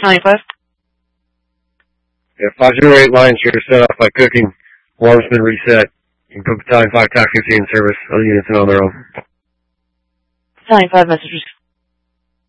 Battalion 5. Yeah, 508 line share set off by cooking. Alarm's been reset. You can put Battalion 5 TAC 15 in service. Other units and on their own. Battalion 5 message